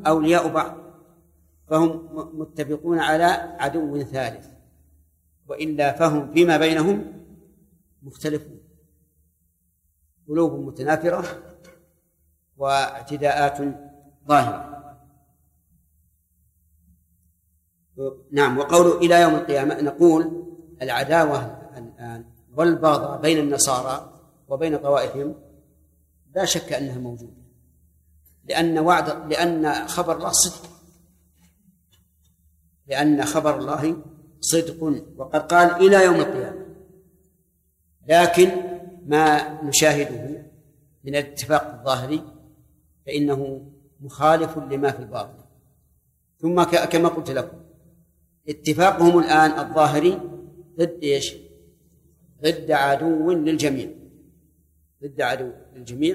أولياء بعض، فهم متفقون على عدو ثالث، وإلا فهم فيما بينهم مختلفون، قلوب متنافرة واعتداءات ظاهرة. نعم. وقول إلى يوم القيامة، نقول العداوة الآن والبغضاء بين النصارى وبين طوائفهم لا شك أنها موجودة، لأن خبر الله صدق، لأن خبر الله صدق، وقد قال إلى يوم القيامة. لكن ما نشاهده من الاتفاق الظاهري فإنه مخالف لما في الباطن. ثم كما قلت لكم اتفاقهم الآن الظاهري ضد إيش؟ ضد عدو للجميع، ضد عدو للجميع.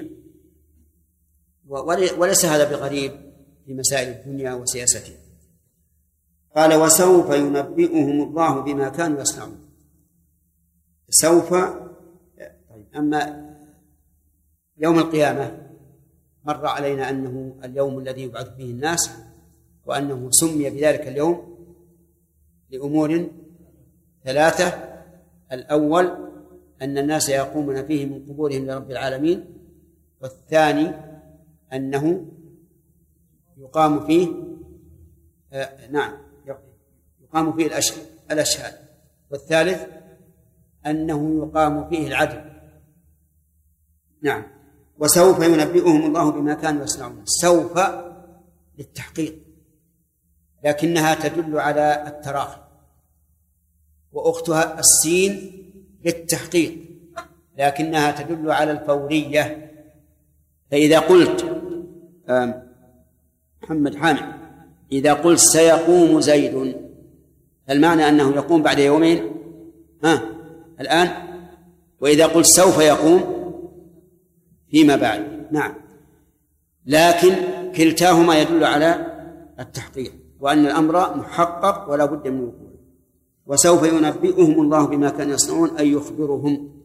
وليس هذا بغريب في مسائل الدنيا وسياستها. قال وسوف ينبئهم الله بما كانوا يصنعون. سوف. طيب. أما يوم القيامة مر علينا أنه اليوم الذي يبعث فيه الناس، وأنه سمي بذلك اليوم لأمور ثلاثة: الأول أن الناس يقومون فيه من قبورهم لرب العالمين، والثاني أنه يقام فيه يقام فيه الأشهاد، والثالث أنه يقام فيه العدل. نعم. وسوف ينبئهم الله بما كانوا يصنعون. سوف للتحقيق، لكنها تدل على التراخي، وأختها السين للتحقيق لكنها تدل على الفورية. فإذا قلت محمد حامد، إذا قلت سيقوم زيد، المعنى أنه يقوم بعد يومين الآن، وإذا قلت سوف يقوم فيما بعد. نعم. لكن كلتاهما يدل على التحقيق، وأن الأمر محقق ولا بد من وقوعه. وسوف ينبئهم الله بما كانوا يصنعون، أي يخبرهم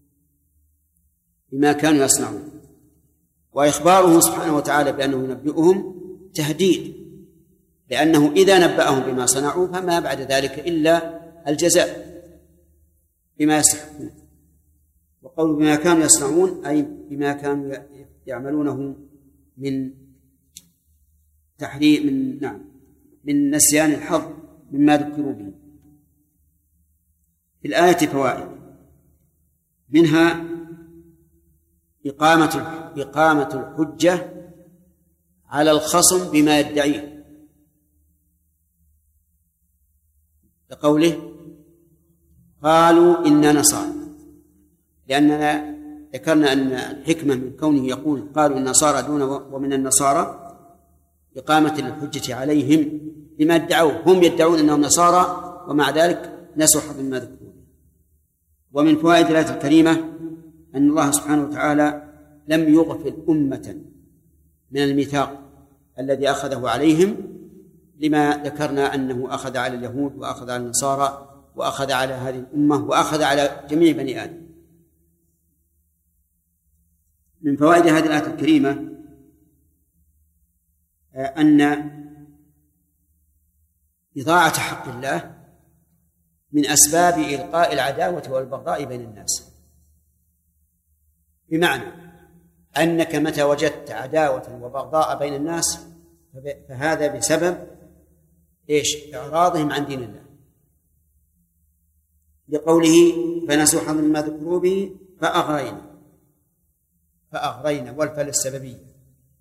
بما كانوا يصنعون. وإخباره سبحانه وتعالى بأنه ينبئهم تهديد، لأنه إذا نبأهم بما صنعوا فما بعد ذلك إلا الجزاء بما يستحقون. وقول بما كانوا يصنعون أي بما كانوا يعملونه من تحريم من نسيان الحظ مما ذكروا به. في الآية فوائد، منها إقامة الحجة على الخصم بما يدعيه، لقوله قالوا إنا نصارى، لأننا ذكرنا أن الحكمة من كونه يقول قالوا النصارى دون ومن النصارى إقامة الحجة عليهم بما ادعوه. هم يدعون أنهم نصارى ومع ذلك نسوا حظ مما ذكروا. ومن فوائد الآية الكريمة أن الله سبحانه وتعالى لم يغفل أمة من الميثاق الذي أخذه عليهم، لما ذكرنا أنه أخذ على اليهود وأخذ على النصارى وأخذ على هذه الأمة وأخذ على جميع بني آدم. من فوائد هذه الآية الكريمة أن إضاعة حق الله من أسباب إلقاء العداوة والبغضاء بين الناس، بمعنى أنك متى وجدت عداوة وبغضاء بين الناس فهذا بسبب إعراضهم عن دين الله، لقوله فنسوا حظا مما ذكروا به فأغرينا والفعل السببية.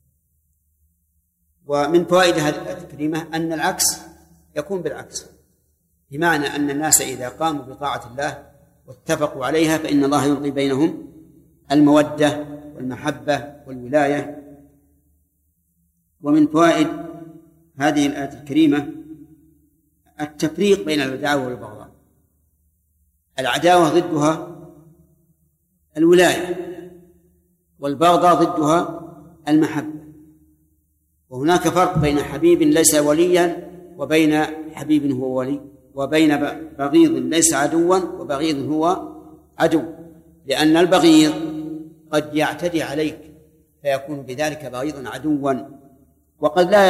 ومن فوائد هذه الآية الكريمة أن العكس يكون بالعكس، بمعنى أن الناس إذا قاموا بطاعة الله واتفقوا عليها فإن الله يلقي بينهم المودة والمحبة والولاية. ومن فوائد هذه الآية الكريمة التفريق بين العداوة والبغضاء. العداوة ضدها الولاية، والبغضاء ضدها المحبة. وهناك فرق بين حبيب ليس وليا وبين حبيب هو ولي، وبين بغيض ليس عدوا وبغيض هو عدو، لأن البغيض قد يعتدي عليك فيكون بذلك بغيضا عدوا، وقد لا